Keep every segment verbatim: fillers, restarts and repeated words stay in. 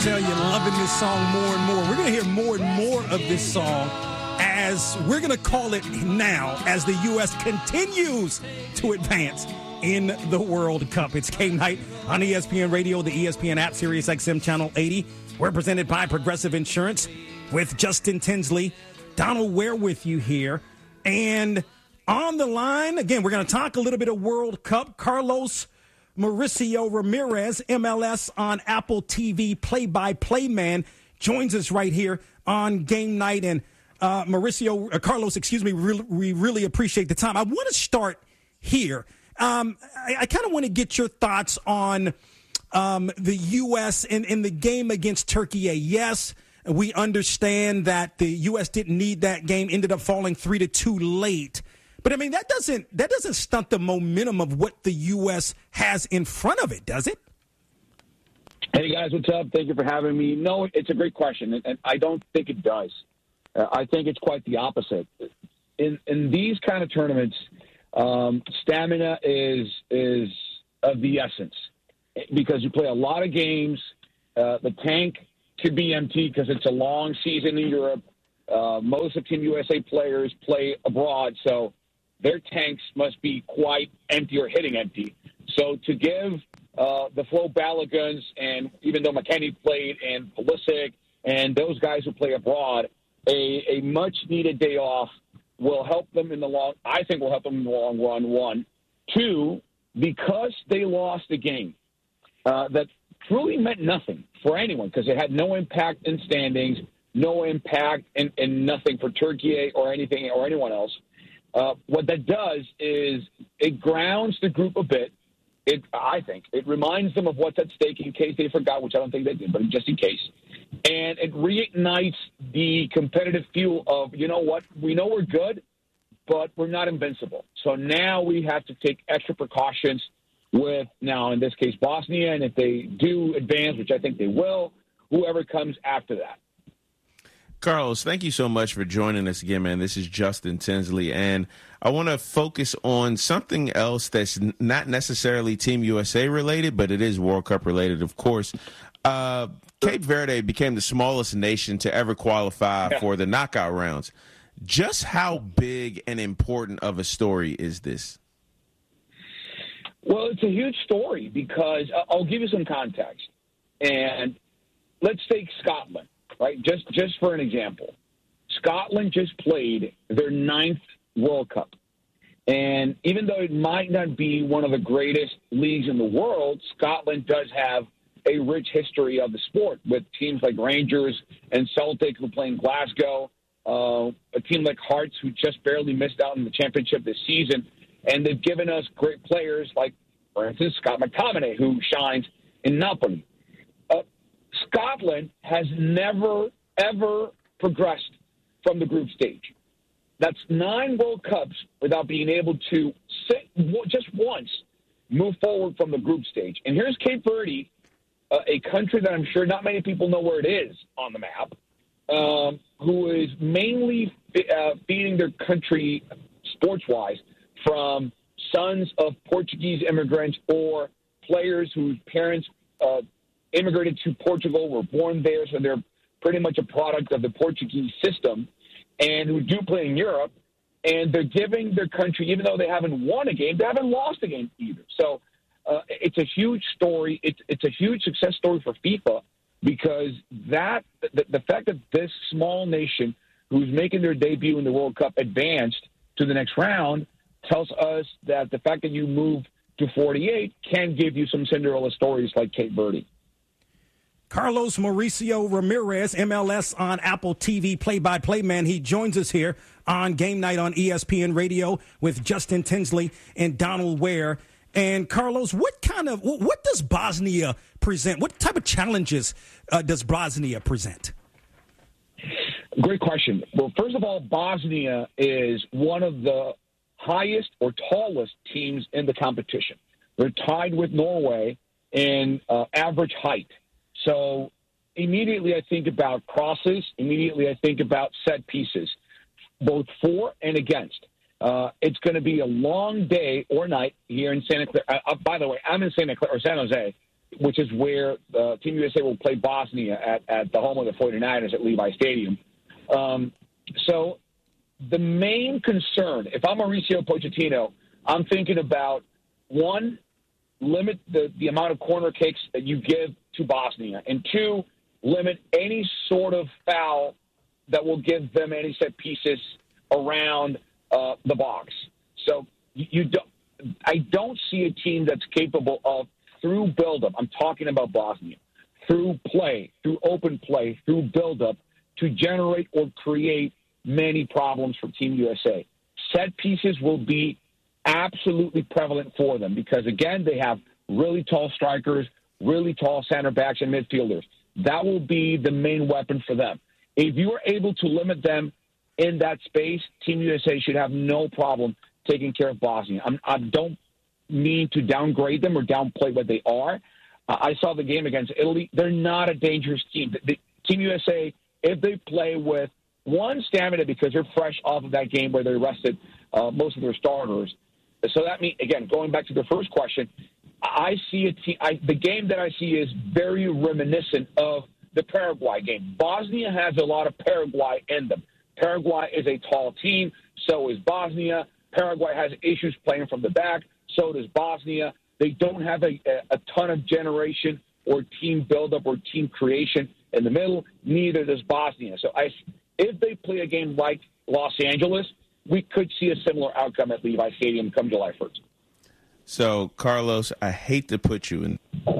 Tell you, loving this song more and more. We're going to hear more and more of this song as we're going to call it now as the U S continues to advance in the World Cup. It's Game Night on E S P N Radio, the E S P N app, Sirius X M Channel eighty. We're presented by Progressive Insurance with Justin Tinsley. Donald Ware with you here. And on the line, again, we're going to talk a little bit of World Cup. Carlos Mauricio Ramirez, M L S on Apple T V play-by-play man, joins us right here on Game Night. And uh, Mauricio, uh, Carlos, excuse me, we, we really appreciate the time. I want to start here. Um, I, I kind of want to get your thoughts on um, the U S in, in the game against Turkey. Yes, we understand that the U S didn't need that game, ended up falling three to two late. But, I mean, that doesn't that doesn't stunt the momentum of what the U S has in front of it, does it? Hey, guys, what's up? Thank you for having me. No, it's a great question, and I don't think it does. Uh, I think it's quite the opposite. In in these kind of tournaments, um, stamina is is of the essence because you play a lot of games. Uh, the tank could be empty because it's a long season in Europe. Uh, most of Team U S A players play abroad, so their tanks must be quite empty or hitting empty. So to give uh, the Flo Balagans, and even though McKennie played, and Pulisic, and those guys who play abroad, a, a much-needed day off will help them in the long – I think will help them in the long run, one. Two, because they lost a game uh, that truly meant nothing for anyone because it had no impact in standings, no impact and, and nothing for Turkey or anything or anyone else. Uh, what that does is it grounds the group a bit. It, I think, it reminds them of what's at stake in case they forgot, which I don't think they did, but just in case. And it reignites the competitive fuel of, you know what, we know we're good, but we're not invincible. So now we have to take extra precautions with, now in this case, Bosnia, and if they do advance, which I think they will, whoever comes after that. Carlos, thank you so much for joining us again, man. This is Justin Tinsley, and I want to focus on something else that's not necessarily Team U S A related, but it is World Cup related, of course. Uh, Cape Verde became the smallest nation to ever qualify yeah. for the knockout rounds. Just how big and important of a story is this? Well, it's a huge story because uh, I'll give you some context. And let's take Scotland. Right, just just for an example, Scotland just played their ninth World Cup. And even though it might not be one of the greatest leagues in the world, Scotland does have a rich history of the sport with teams like Rangers and Celtic who play in Glasgow, uh, a team like Hearts who just barely missed out in the championship this season. And they've given us great players like, for instance, Scott McTominay, who shines in Napoli. Scotland has never, ever progressed from the group stage. That's nine World Cups without being able to sit, just once move forward from the group stage. And here's Cape Verde, uh, a country that I'm sure not many people know where it is on the map, um, who is mainly uh, feeding their country sports-wise from sons of Portuguese immigrants or players whose parents uh, immigrated to Portugal, were born there, so they're pretty much a product of the Portuguese system, and who do play in Europe, and they're giving their country, even though they haven't won a game, they haven't lost a game either. So uh, it's a huge story. It's, it's a huge success story for FIFA because that the, the fact that this small nation who's making their debut in the World Cup advanced to the next round tells us that the fact that you move to forty-eight can give you some Cinderella stories like Cape Verde. Carlos Mauricio Ramirez, M L S on Apple T V play-by-play man. He joins us here on Game Night on E S P N Radio with Justin Tinsley and Donald Ware. And Carlos, what kind of what does Bosnia present? What type of challenges uh, does Bosnia present? Great question. Well, first of all, Bosnia is one of the highest or tallest teams in the competition. They're tied with Norway in uh, average height. So immediately I think about crosses. Immediately I think about set pieces, both for and against. Uh, it's going to be a long day or night here in Santa Clara. Uh, by the way, I'm in Santa Clara or San Jose, which is where uh, Team U S A will play Bosnia at, at the home of the 49ers at Levi Stadium. Um, so the main concern, if I'm Mauricio Pochettino, I'm thinking about, one, limit the, the amount of corner kicks that you give to Bosnia, and two, limit any sort of foul that will give them any set pieces around uh, the box. So you, you don't, I don't see a team that's capable of, through buildup, I'm talking about Bosnia, through play, through open play, through buildup, to generate or create many problems for Team U S A. Set pieces will be absolutely prevalent for them because, again, they have really tall strikers, really tall center backs and midfielders. That will be the main weapon for them. If you are able to limit them in that space, Team U S A should have no problem taking care of Bosnia. I'm, I don't mean to downgrade them or downplay what they are. Uh, I saw the game against Italy. They're not a dangerous team. The, the, Team U S A, if they play with one stamina because they're fresh off of that game where they rested uh, most of their starters. So that means, again, going back to the first question, I see a team. I, the game that I see is very reminiscent of the Paraguay game. Bosnia has a lot of Paraguay in them. Paraguay is a tall team. So is Bosnia. Paraguay has issues playing from the back. So does Bosnia. They don't have a, a ton of generation or team buildup or team creation in the middle. Neither does Bosnia. So I, if they play a game like Los Angeles, we could see a similar outcome at Levi Stadium come July first. So, Carlos, I hate to put you in.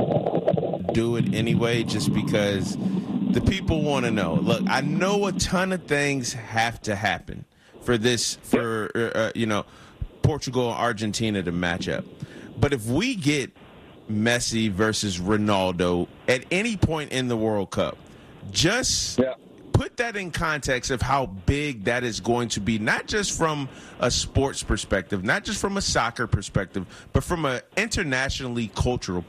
Do it anyway just because the people want to know. Look, I know a ton of things have to happen for this, for, uh, you know, Portugal and Argentina to match up. But if we get Messi versus Ronaldo at any point in the World Cup, just yeah. put that in context of how big that is going to be, not just from a sports perspective, not just from a soccer perspective, but from an internationally cultural.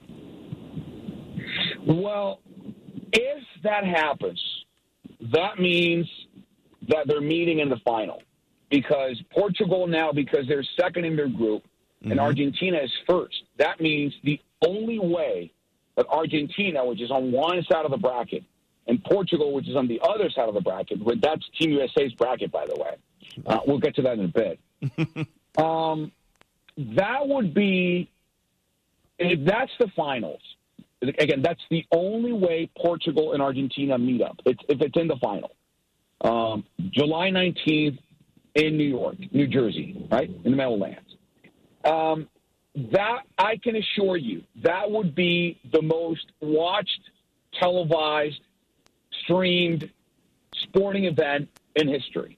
Well, if that happens, that means that they're meeting in the final. Because Portugal now, because they're second in their group, and mm-hmm. Argentina is first. That means the only way that Argentina, which is on one side of the bracket, and Portugal, which is on the other side of the bracket, that's Team U S A's bracket, by the way. Uh, we'll get to that in a bit. um, that would be, if that's the finals, again, that's the only way Portugal and Argentina meet up, it's, if it's in the final. Um, July nineteenth in New York, New Jersey, right, in the Meadowlands. Um, that, I can assure you, that would be the most watched, televised, streamed sporting event in history,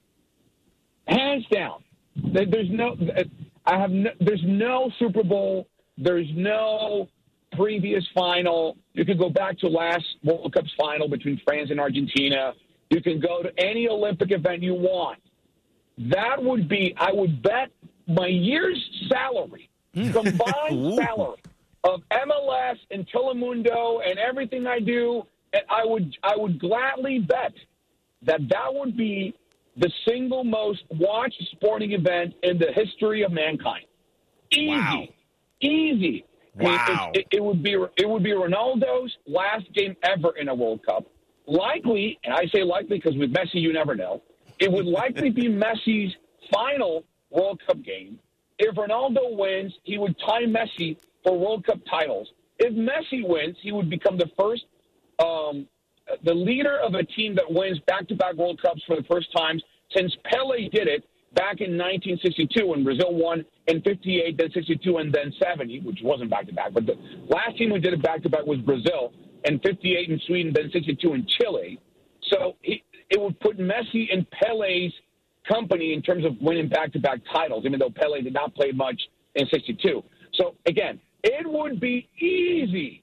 hands down. There's no, I have no, there's no Super Bowl. There's no previous final. You could go back to last World Cup's final between France and Argentina. You can go to any Olympic event you want. That would be, I would bet my year's salary, combined salary of M L S and Telemundo and everything I do, and I would I would gladly bet that that would be the single most watched sporting event in the history of mankind. Easy, wow. easy. Wow. It, it, it would be it would be Ronaldo's last game ever in a World Cup. Likely, and I say likely because with Messi you never know. It would likely be Messi's final World Cup game. If Ronaldo wins, he would tie Messi for World Cup titles. If Messi wins, he would become the first, um, the leader of a team that wins back-to-back World Cups for the first time since Pele did it back in nineteen sixty-two when Brazil won in fifty-eight, then sixty-two, and then seventy, which wasn't back-to-back. But the last team who did it back-to-back was Brazil, and fifty-eight in Sweden, then sixty-two in Chile. So he, it would put Messi in Pele's company in terms of winning back-to-back titles, even though Pele did not play much in sixty-two. So, again, it would be easy,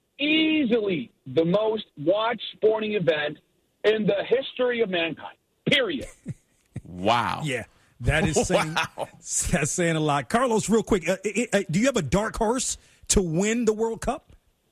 easily the most watched sporting event in the history of mankind, period. Wow. Yeah, that is saying, wow. That's saying a lot. Carlos, real quick, uh, uh, do you have a dark horse to win the World Cup?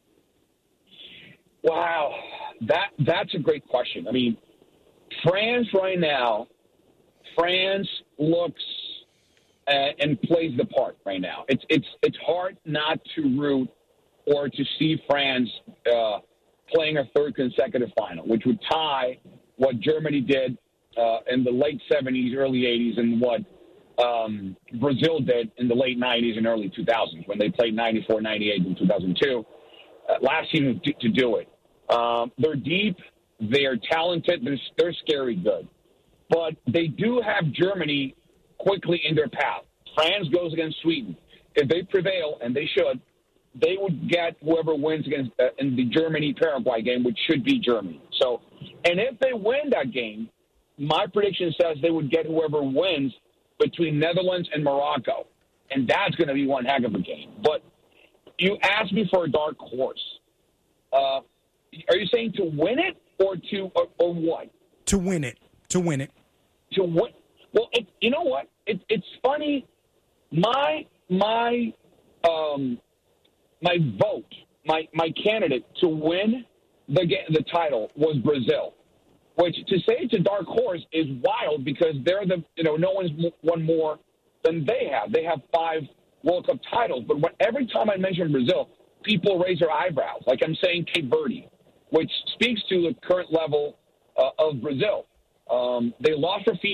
Wow, that that's a great question. I mean, France right now, France looks uh, and plays the part right now. It's it's it's hard not to root or to see France uh, playing a third consecutive final, which would tie what Germany did uh, in the late seventies, early eighties, and what um, Brazil did in the late nineties and early two thousands when they played ninety-four, ninety-eight, and two thousand two. Uh, last season to, to do it. Um, they're deep. They're talented. They're, they're scary good. But they do have Germany quickly in their path. France goes against Sweden. If they prevail, and they should, they would get whoever wins against uh, in the Germany-Paraguay game, which should be Germany. So, and if they win that game, my prediction says they would get whoever wins between Netherlands and Morocco. And that's going to be one heck of a game. But you asked me for a dark horse. Uh, are you saying to win it or to or, or what? To win it. To win it. To win. Well, it, you know what? It, it's funny. My my um my vote, my my candidate to win the the title was Brazil. Which to say it's a dark horse is wild because they're the you know no one's won more than they have. They have five World Cup titles, but when, every time I mention Brazil, people raise their eyebrows. Like I'm saying Cape Verde, which speaks to the current level uh, of Brazil. Um, they lost Rafinha